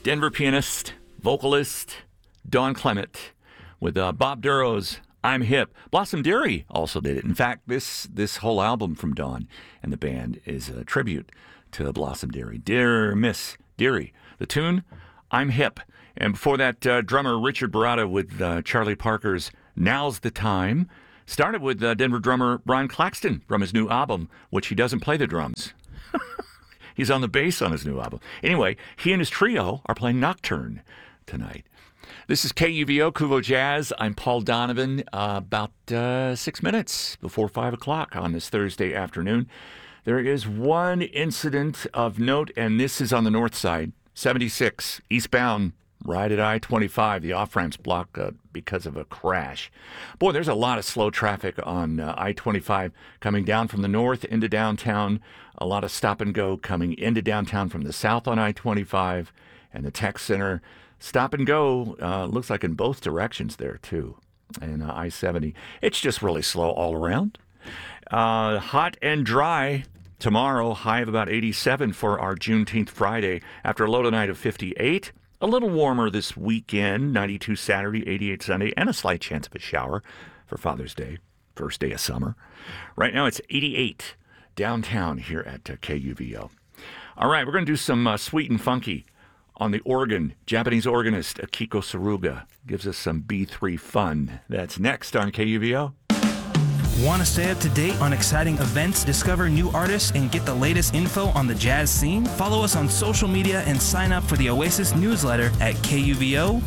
Denver pianist, vocalist, Dawn Clement, with Bob Duro's I'm Hip. Blossom Dearie also did it. In fact, this whole album from Dawn and the band is a tribute to Blossom Dearie. Dear Miss Dearie. The tune, I'm Hip. And before that, drummer Richard Baratta with Charlie Parker's Now's the Time. Started with Denver drummer Brian Claxton from his new album, which he doesn't play the drums. He's on the bass on his new album. Anyway, he and his trio are playing Nocturne tonight. This is KUVO, Kuvo Jazz. I'm Paul Donovan. About 6 minutes before 5 o'clock on this Thursday afternoon. There is one incident of note, and this is on the north side. 76, eastbound, right at I-25. The off-ramp's blocked because of a crash. Boy, there's a lot of slow traffic on I-25 coming down from the north into downtown. A lot of stop and go coming into downtown from the south on I-25 and the tech center. Stop and go looks like in both directions there, too. And I-70. It's just really slow all around. Hot and dry tomorrow, high of about 87 for our Juneteenth Friday after a low tonight of 58. A little warmer this weekend, 92 Saturday, 88 Sunday, and a slight chance of a shower for Father's Day, first day of summer. Right now it's 88 downtown here at KUVO. All right, we're going to do some sweet and funky on the organ. Japanese organist Akiko Saruga gives us some B3 fun. That's next on KUVO. Want to stay up to date on exciting events, discover new artists, and get the latest info on the jazz scene? Follow us on social media and sign up for the Oasis newsletter at kuvo.org.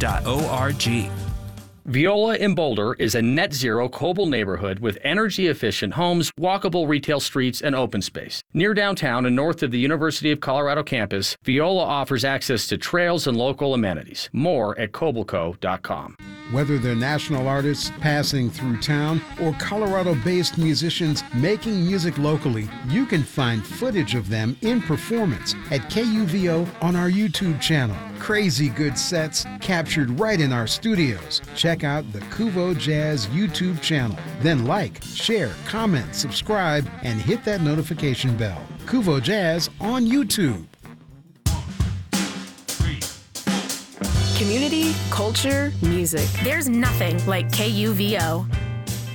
Viola in Boulder is a net zero Coble neighborhood with energy-efficient homes, walkable retail streets, and open space. Near downtown and north of the University of Colorado campus, Viola offers access to trails and local amenities. More at cobleco.com. Whether they're national artists passing through town or Colorado-based musicians making music locally, you can find footage of them in performance at KUVO on our YouTube channel. Crazy good sets captured right in our studios. Check out the Kuvo Jazz YouTube channel. Then like, share, comment, subscribe, and hit that notification bell. Kuvo Jazz on YouTube. Community, culture, music. There's nothing like KUVO.